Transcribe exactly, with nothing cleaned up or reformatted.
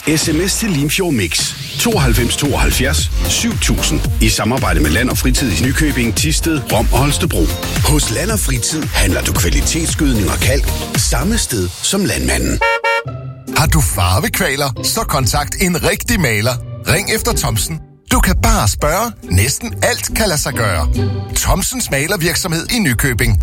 Sms til Limfjord Mix tooghalvfems tooghalvfjerds syv tusind i samarbejde med Land og Fritid i Nykøbing, Thisted, Rom og Holstebro. Hos Land og Fritid handler du kvalitetsgødning og kalk samme sted som landmanden. Har du farvekvaler? Så kontakt en rigtig maler. Ring efter Thomsen. Du kan bare spørge. Næsten alt kan lade sig gøre. Thomsens malervirksomhed i Nykøbing.